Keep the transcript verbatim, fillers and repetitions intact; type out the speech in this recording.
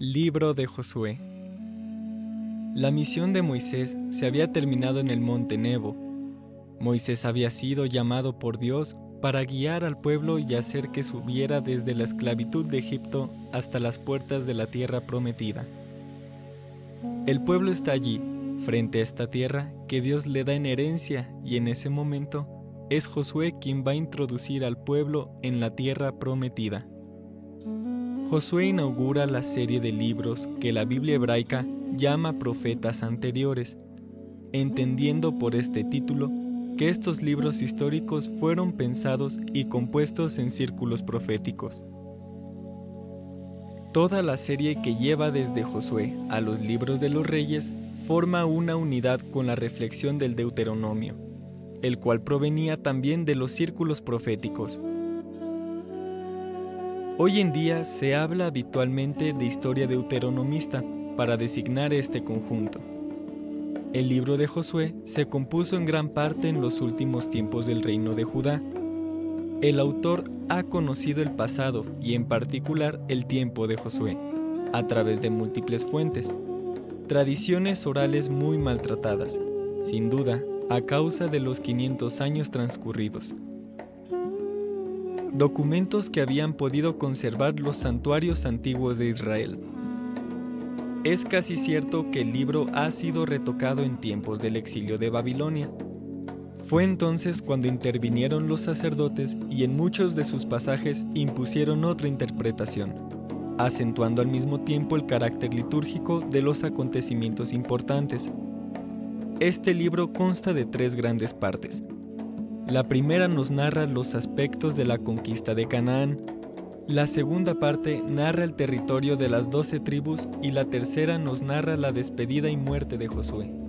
Libro de Josué. La misión de Moisés se había terminado en el monte Nebo. Moisés había sido llamado por Dios para guiar al pueblo y hacer que subiera desde la esclavitud de Egipto hasta las puertas de la tierra prometida. El pueblo está allí, frente a esta tierra que Dios le da en herencia, y en ese momento es Josué quien va a introducir al pueblo en la tierra prometida. Josué inaugura la serie de libros que la Biblia hebraica llama profetas anteriores, entendiendo por este título que estos libros históricos fueron pensados y compuestos en círculos proféticos. Toda la serie que lleva desde Josué a los libros de los reyes forma una unidad con la reflexión del Deuteronomio, el cual provenía también de los círculos proféticos. Hoy en día se habla habitualmente de historia deuteronomista para designar este conjunto. El libro de Josué se compuso en gran parte en los últimos tiempos del reino de Judá. El autor ha conocido el pasado y en particular el tiempo de Josué, a través de múltiples fuentes, tradiciones orales muy maltratadas, sin duda a causa de los quinientos años transcurridos. Documentos que habían podido conservar los santuarios antiguos de Israel. Es casi cierto que el libro ha sido retocado en tiempos del exilio de Babilonia. Fue entonces cuando intervinieron los sacerdotes y en muchos de sus pasajes impusieron otra interpretación, acentuando al mismo tiempo el carácter litúrgico de los acontecimientos importantes. Este libro consta de tres grandes partes. La primera nos narra los aspectos de la conquista de Canaán, la segunda parte narra el territorio de las doce tribus y la tercera nos narra la despedida y muerte de Josué.